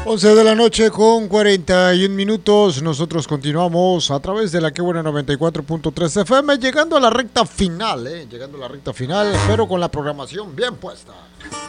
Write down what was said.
11 de la noche con 41 minutos. Nosotros continuamos a través de la Que Buena 94.3 FM, llegando a la recta final, llegando a la recta final, pero con la programación bien puesta.